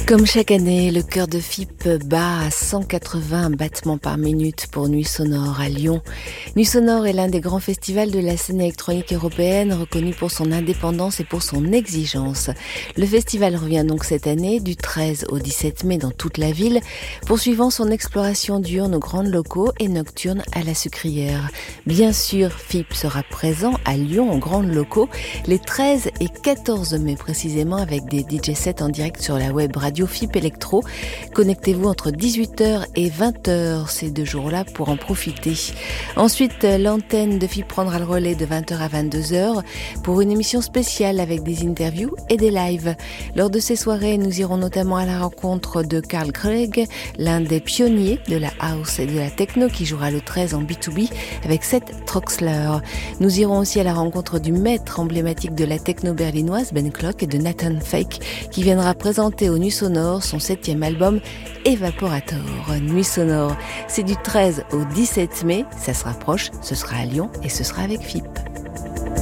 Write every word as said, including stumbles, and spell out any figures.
Comme chaque année, le cœur de F I P bat à cent quatre-vingts battements par minute pour Nuit Sonore à Lyon. Nuit Sonore est l'un des grands festivals de la scène électronique européenne, reconnu pour son indépendance et pour son exigence. Le festival revient donc cette année du treize au dix-sept mai dans toute la ville, poursuivant son exploration diurne aux grands locaux et nocturne à la Sucrière. Bien sûr, F I P sera présent à Lyon aux grands locaux les treize et quatorze mai précisément avec des D J sets en direct sur la web radio F I P Electro. Connectez-vous entre dix-huit heures et vingt heures ces deux jours-là pour en profiter. Ensuite, l'antenne de F I P prendra le relais de vingt heures à vingt-deux heures pour une émission spéciale avec des interviews et des lives. Lors de ces soirées, nous irons notamment à la rencontre de Carl Craig, l'un des pionniers de la house et de la techno qui jouera le treize en B deux B avec Seth Troxler. Nous irons aussi à la rencontre du maître emblématique de la techno berlinoise Ben Clock et de Nathan Fake qui viendra présenter au Nuit Sonore son septième album Evaporator. Nuit Sonore, c'est du treize au dix-sept mai, ça se rapproche, ce sera à Lyon et ce sera avec F I P.